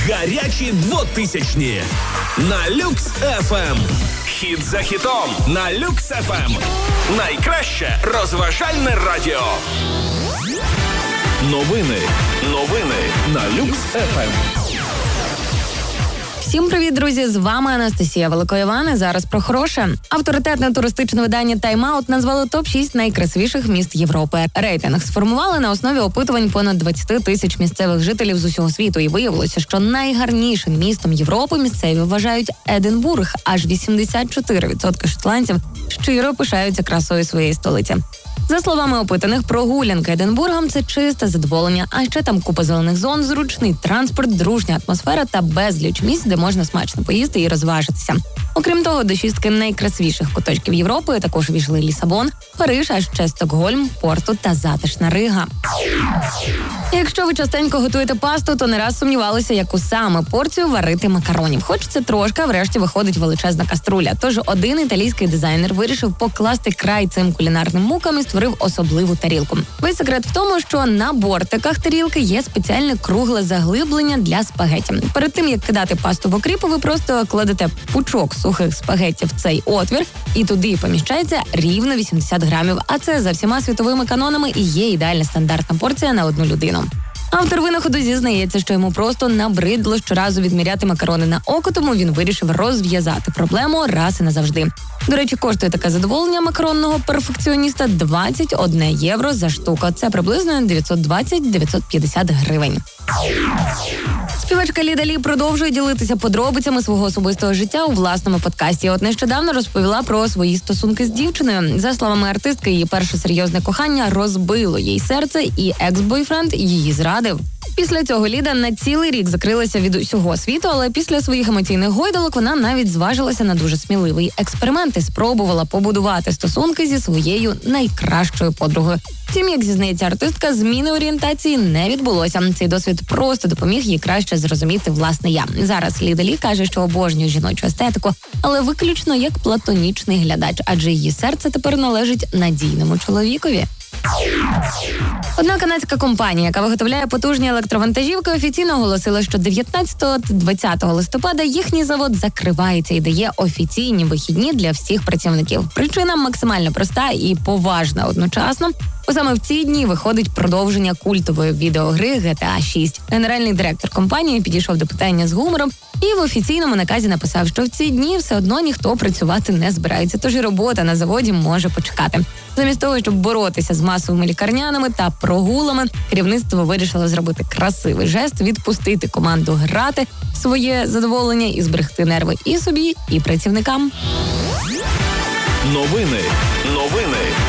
Гарячі 2000-ні на Люкс ФМ. Хіт за хітом на Люкс ФМ. Найкраще розважальне радіо. Новини на Люкс ФМ. Всім привіт, друзі! З вами Анастасія Великоїван. Зараз про хороше. Авторитетне туристичне видання Time Out назвало топ-6 найкрасивіших міст Європи. Рейтинг сформували на основі опитувань понад 20 тисяч місцевих жителів з усього світу. І виявилося, що найгарнішим містом Європи місцеві вважають Единбург. Аж 84% шотландців щиро пишаються красою своєї столиці. За словами опитаних, прогулянка Единбургом – це чисте задоволення, а ще там купа зелених зон, зручний транспорт, дружня атмосфера та безліч місць, де можна смачно поїсти і розважитися. Окрім того, до шістки найкрасивіших куточків Європи також війшли Лісабон, Париж, а ще Стокгольм, Порту та затишна Рига. Якщо ви частенько готуєте пасту, то не раз сумнівалися, яку саме порцію варити макаронів. Хочеться трошки, а врешті виходить величезна каструля. Тож один італійський дизайнер вирішив покласти край цим кулінарним мукам і створив особливу тарілку. Весь секрет в тому, що на бортиках тарілки є спеціальне кругле заглиблення для спагетті. Перед тим, як кидати пасту в окріп, ви просто кладете пучок сухих спагетті в цей отвір, і туди поміщається рівно 80 грамів. А це за всіма світовими канонами і є ідеальна стандартна порція на одну людину. Автор винаходу зізнається, що йому просто набридло щоразу відміряти макарони на око, тому він вирішив розв'язати проблему раз і назавжди. До речі, коштує таке задоволення макаронного перфекціоніста 21 євро за штуку. Це приблизно 920-950 гривень. Співачка Ліда Лі продовжує ділитися подробицями свого особистого життя у власному подкасті. От нещодавно розповіла про свої стосунки з дівчиною. За словами артистки, її перше серйозне кохання розбило їй серце, і екс-бойфренд її зрадив. Після цього Ліда на цілий рік закрилася від усього світу, але після своїх емоційних гойдалок вона навіть зважилася на дуже сміливий експеримент і спробувала побудувати стосунки зі своєю найкращою подругою. Втім, як зізнається артистка, зміни орієнтації не відбулося. Цей досвід просто допоміг їй краще зрозуміти власне я. Зараз Ліда Лі каже, що обожнює жіночу естетику, але виключно як платонічний глядач, адже її серце тепер належить надійному чоловікові. Одна канадська компанія, яка виготовляє потужні електровантажівки, офіційно оголосила, що 19-20 листопада їхній завод закривається і дає офіційні вихідні для всіх працівників. Причина максимально проста і поважна одночасно. Бо саме в ці дні виходить продовження культової відеогри GTA 6. Генеральний директор компанії підійшов до питання з гумором і в офіційному наказі написав, що в ці дні все одно ніхто працювати не збирається, тож і робота на заводі може почекати. Замість того, щоб боротися з масовими лікарняними та прогулами, керівництво вирішило зробити красивий жест, відпустити команду грати своє задоволення і зберегти нерви і собі, і працівникам. Новини